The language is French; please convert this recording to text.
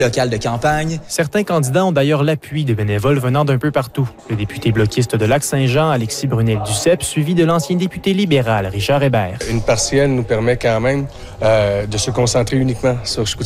Local de campagne. Certains candidats ont d'ailleurs l'appui de bénévoles venant d'un peu partout. Le député bloquiste de Lac-Saint-Jean, Alexis Brunel-Duceppe, suivi de l'ancien député libéral, Richard Hébert. Une partielle nous permet quand même de se concentrer uniquement sur